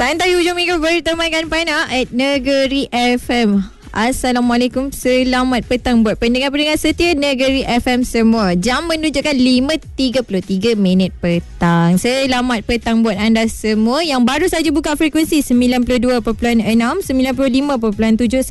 Santai hujung minggu bertemankan Pana at Negeri FM. Assalamualaikum, selamat petang buat pendengar-pendengar setia Negeri FM semua. Jam menunjukkan 5.33 minit petang. Selamat petang buat anda semua yang baru saja buka frekuensi 92.6, 95.7,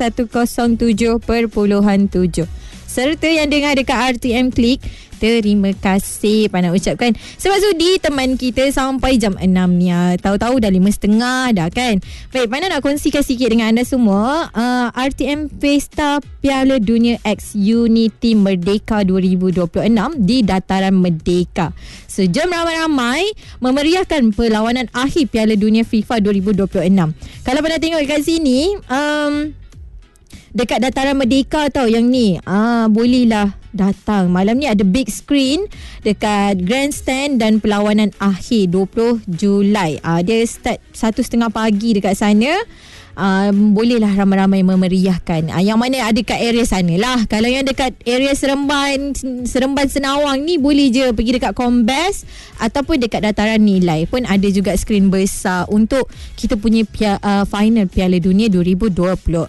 107.7 serta yang dengar dekat RTM Klik. Terima kasih Pana ucapkan sebab sudi teman kita sampai jam 6 ni. Tahu-tahu dah 5.30 dah kan. Baik, Pana nak kongsikan sikit dengan anda semua RTM Pesta Piala Dunia X Unity Merdeka 2026 di Dataran Merdeka. Sejam ramai-ramai memeriahkan perlawanan akhir Piala Dunia FIFA 2026. Kalau pernah tengok kat sini dekat Dataran Merdeka tau yang ni. Bolehlah datang. Malam ni ada big screen dekat grandstand dan perlawanan akhir 20 Julai. Dia start 1:30 pagi dekat sana. Bolehlah ramai-ramai memeriahkan. Yang mana ada kat area sana lah. Kalau yang dekat area Seremban Senawang ni boleh je pergi dekat Kombes ataupun dekat Dataran Nilai pun ada juga skrin besar untuk kita punya final Piala Dunia 2026.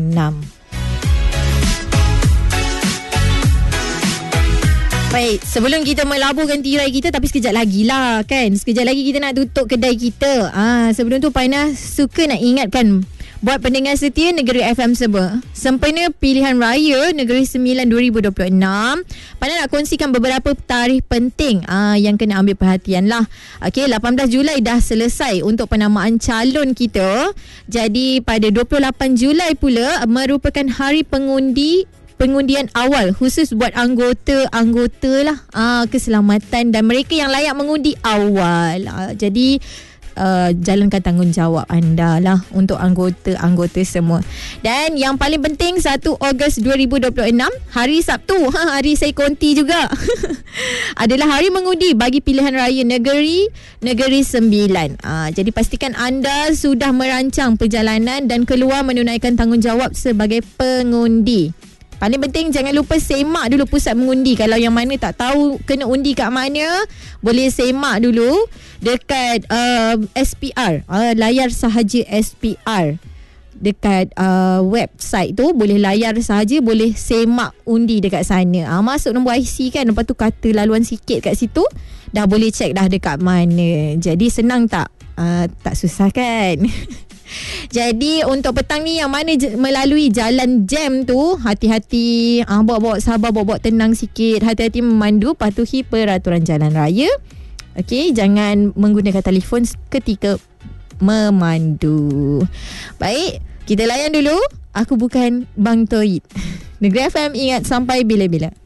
Baik, sebelum kita melaburkan tirai kita, tapi sekejap lagi lah kan. Sekejap lagi kita nak tutup kedai kita. Sebelum tu Pana suka nak ingatkan buat pendengar setia Negeri FM semua, sempena Pilihan Raya Negeri Sembilan 2026, Pana nak kongsikan beberapa tarikh penting yang kena ambil perhatian lah. Okey, 18 Julai dah selesai untuk penamaan calon kita. Jadi pada 28 Julai pula merupakan hari pengundian awal khusus buat anggota lah, keselamatan dan mereka yang layak mengundi awal. Jadi jalankan tanggungjawab anda lah untuk anggota semua. Dan yang paling penting 1 Ogos 2026 hari Sabtu, hari saya konti juga adalah hari mengundi bagi pilihan raya Negeri Sembilan. Jadi pastikan anda sudah merancang perjalanan dan keluar menunaikan tanggungjawab sebagai pengundi. Paling penting jangan lupa semak dulu pusat mengundi. Kalau yang mana tak tahu kena undi kat mana, boleh semak dulu dekat SPR, layar sahaja SPR. Dekat website tu boleh layar sahaja, boleh semak undi dekat sana. Masuk nombor IC kan, lepas tu kata laluan sikit kat situ, dah boleh check dah dekat mana. Jadi senang tak? Tak susah kan? Jadi untuk petang ni yang mana melalui jalan jam tu, hati-hati, bawa-bawa sabar, bawa-bawa tenang sikit, hati-hati memandu, patuhi peraturan jalan raya. Okey, jangan menggunakan telefon ketika memandu. Baik, kita layan dulu. Aku bukan Bang Toid. Negeri FM, ingat sampai bila-bila.